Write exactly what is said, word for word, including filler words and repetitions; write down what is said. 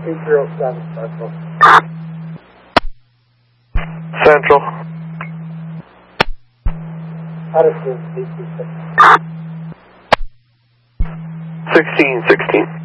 eight zero seven Central. Central. Addison, eight two six. sixteen sixteen.